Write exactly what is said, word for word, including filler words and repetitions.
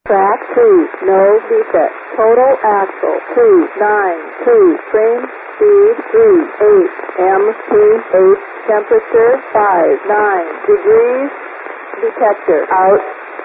Track two, no defect. Total axle two nine two. Frame speed three eight. M P H temperature five nine degrees. Detector out.